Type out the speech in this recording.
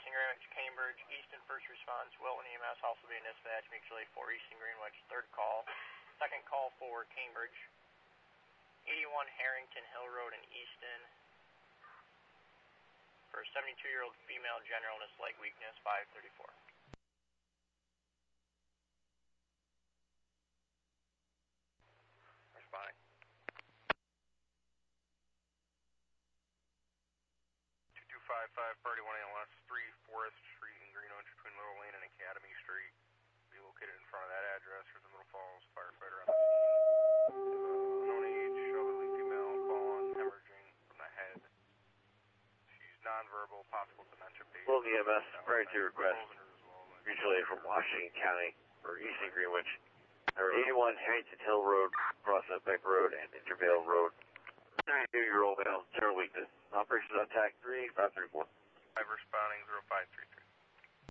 Eastern Greenwich, Cambridge, Easton first response, Wilton EMS also being dispatched, mutually for Eastern Greenwich, third call. Second call for Cambridge, 81 Harrington Hill Road in Easton, for a 72-year-old female general illness, leg weakness, 534. Responding. 2255, Party 1 ALS, 3 Forest Street in Greenwich, between Little Lane and Academy Street. Be located in front of that address. There's a Little Falls firefighter on the scene. Unknown age, elderly female, fallen, hemorrhaging from the head. She's nonverbal, possible dementia patient. Wilton EMS, priority request. Mutually from Washington County for Eastern Greenwich. Number 81 Harrington Hill Road, Prospect Beck Road, and Intervale Road. 92-year-old male, general weakness. Operations on TAC 3, 534. 5 responding, 0533.